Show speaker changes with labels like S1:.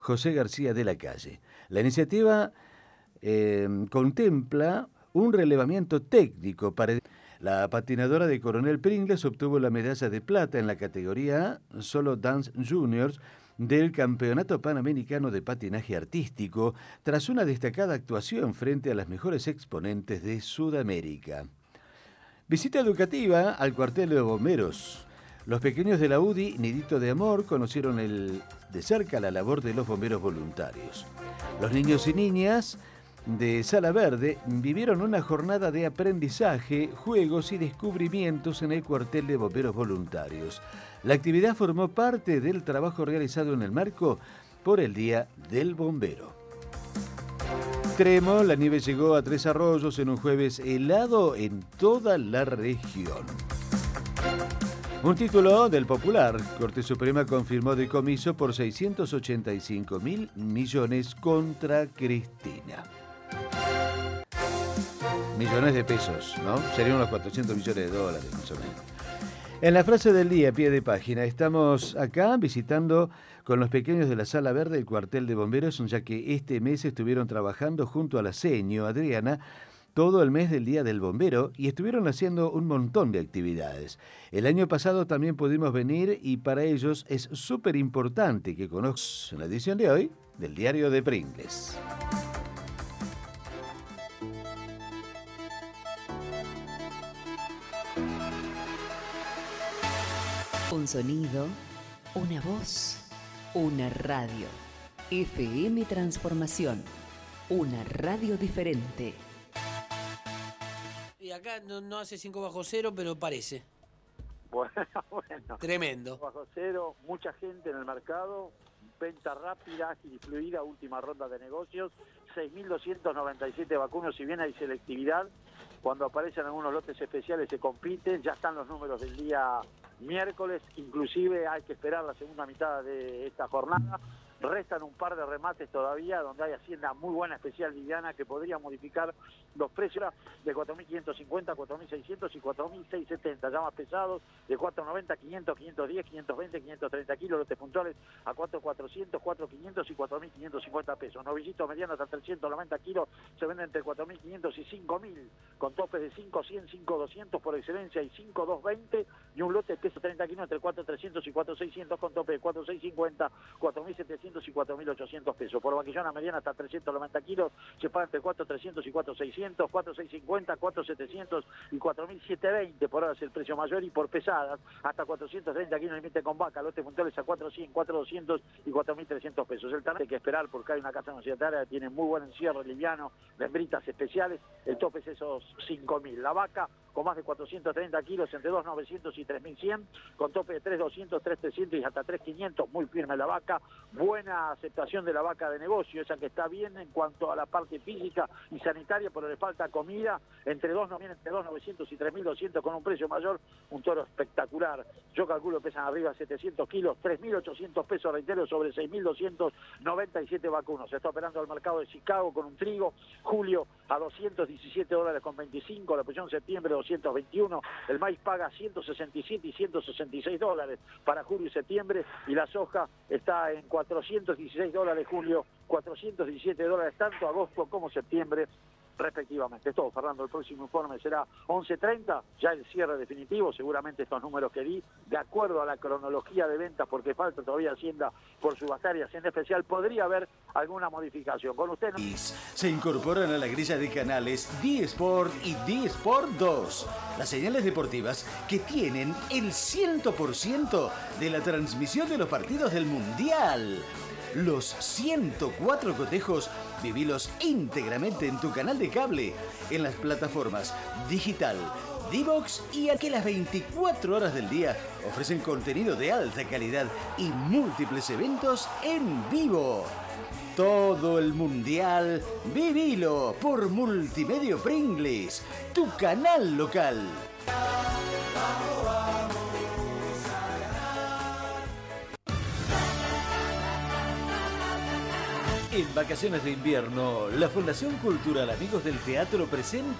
S1: José García de la Calle. La iniciativa contempla un relevamiento técnico para... La patinadora de Coronel Pringles obtuvo la medalla de plata en la categoría Solo Dance Juniors del Campeonato Panamericano de Patinaje Artístico tras una destacada actuación frente a las mejores exponentes de Sudamérica. Visita educativa al cuartel de bomberos. Los pequeños de la UDI Nidito de Amor conocieron de cerca la labor de los bomberos voluntarios. Los niños y niñas de Sala Verde vivieron una jornada de aprendizaje, juegos y descubrimientos en el cuartel de bomberos voluntarios. La actividad formó parte del trabajo realizado en el marco por el Día del Bombero. Extremo, la nieve llegó a Tres Arroyos en un jueves helado en toda la región. Un título del Popular. Corte Suprema confirmó decomiso por 685.000 millones contra Cristina. Millones de pesos, ¿no? Serían unos 400 millones de dólares, más o menos. En la frase del día, pie de página, estamos acá visitando con los pequeños de la Sala Verde el cuartel de bomberos, ya que este mes estuvieron trabajando junto a la seño Adriana todo el mes del Día del Bombero y estuvieron haciendo un montón de actividades. El año pasado también pudimos venir y para ellos es súper importante que conozcan la edición de hoy del Diario de Pringles.
S2: Un sonido, una voz, una radio. FM Transformación, una radio diferente.
S3: Y acá no hace 5 bajo cero, pero parece.
S4: Bueno.
S3: Tremendo.
S4: Bajo cero, mucha gente en el mercado, venta rápida, ágil y fluida, última ronda de negocios, 6.297 vacunos, si bien hay selectividad, cuando aparecen algunos lotes especiales se compiten, ya están los números del día miércoles, inclusive hay que esperar la segunda mitad de esta jornada. Restan un par de remates todavía, donde hay hacienda muy buena, especial liviana, que podría modificar los precios de 4.550, 4.600 y 4.670, ya más pesados, de 4.90, 500, 510, 520, 530 kilos, lotes puntuales a 4.400, 4.500 y 4.550 pesos. Novillitos medianos a 390 kilos se venden entre 4.500 y 5.000, con topes de 5.100, 5.200 por excelencia y 5.220, y un lote de peso 30 kilos entre 4.300 y 4.600 con tope de 4.650, 4.700 y 4.800 pesos. Por vaquillona mediana hasta 390 kilos se paga entre 4.300 y 4.600, 4.650, 4.700 y 4.720 por hora es el precio mayor, y por pesadas hasta 430 kilos límite con vaca, lotes puntuales a 4.100, 4.200 y 4.300 pesos. El tamaño hay que esperar porque hay una casa societaria que tiene muy buen encierro liviano, membritas especiales, el tope es esos 5.000. La vaca con más de 430 kilos entre 2.900 y 3.100, con tope de 3.200, 3.300 y hasta 3.500, muy firme la vaca, buena aceptación de la vaca de negocio, esa que está bien en cuanto a la parte física y sanitaria, pero le falta comida, entre 2.900 y 3.200 con un precio mayor, un toro espectacular. Yo calculo que pesan arriba 700 kilos, 3.800 pesos, reitero, sobre 6.297 vacunos. Se está operando al mercado de Chicago con un trigo, julio a $217 con 25, la posición septiembre 221, el maíz paga 167 y 166 dólares para julio y septiembre, y la soja está en $416 julio, 417 dólares tanto agosto como septiembre respectivamente. Es todo, Fernando. El próximo informe será 11:30, ya el cierre definitivo, seguramente estos números que di, de acuerdo a la cronología de ventas, porque falta todavía Hacienda por subastar y Hacienda Especial, podría haber alguna modificación. Con usted...
S1: Se incorporan a la grilla de canales D-Sport y D-Sport 2, las señales deportivas que tienen el 100% de la transmisión de los partidos del Mundial. Los 104 cotejos, vivilos íntegramente en tu canal de cable, en las plataformas digital, D-Box, y aquí las 24 horas del día ofrecen contenido de alta calidad y múltiples eventos en vivo. Todo el Mundial, vivilo por Multimedio Pringles, tu canal local. En vacaciones de invierno, la Fundación Cultural Amigos del Teatro presenta